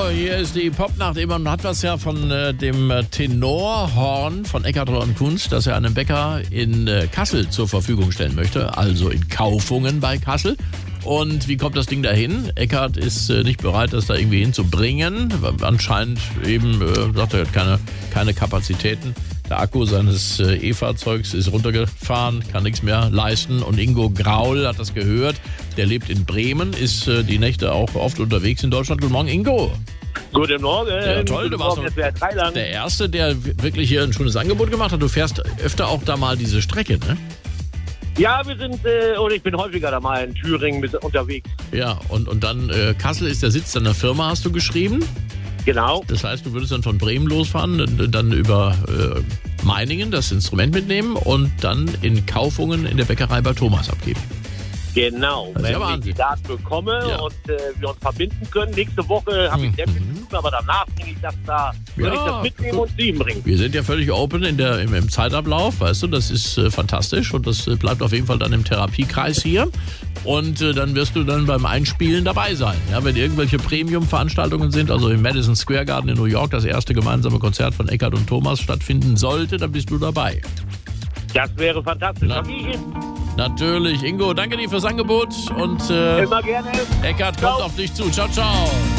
hier ist die Popnacht. Man hat was ja von dem Tenorhorn von Eckart Roland Kunst, das er einem Bäcker in Kassel zur Verfügung stellen möchte, also in Kaufungen bei Kassel. Und wie kommt das Ding dahin? Eckart ist nicht bereit, das da irgendwie hinzubringen. Anscheinend eben, sagt er, hat keine Kapazitäten. Der Akku seines E-Fahrzeugs ist runtergefahren, kann nichts mehr leisten. Und Ingo Graul hat das gehört. Der lebt in Bremen, ist die Nächte auch oft unterwegs in Deutschland. Guten Morgen, Ingo. Guten Morgen. Ja, toll, du warst der Erste, der wirklich hier ein schönes Angebot gemacht hat. Du fährst öfter auch da mal diese Strecke, ne? Ja, wir sind, oder ich bin häufiger da mal in Thüringen unterwegs. Ja, und dann Kassel ist der Sitz deiner Firma, hast du geschrieben? Genau. Das heißt, du würdest dann von Bremen losfahren, dann über Meiningen das Instrument mitnehmen und dann in Kaufungen in der Bäckerei bei Thomas abgeben. Genau. Das ist ja wenn Wahnsinn. ich die Daten bekomme und wir uns verbinden können. Nächste Woche habe ich sehr viel zu tun, aber danach bringe ich das da, würde ich das mitnehmen und zu ihm bringen. Wir sind ja völlig open im Zeitablauf, weißt du, das ist fantastisch und das bleibt auf jeden Fall dann im Therapiekreis hier. Und dann wirst du dann beim Einspielen dabei sein. Ja, wenn irgendwelche Premium-Veranstaltungen sind, also im Madison Square Garden in New York, das erste gemeinsame Konzert von Eckart und Thomas stattfinden sollte, dann bist du dabei. Das wäre fantastisch. Natürlich. Ingo, danke dir fürs Angebot und immer gerne. Eckart kommt auf dich zu. Ciao, ciao.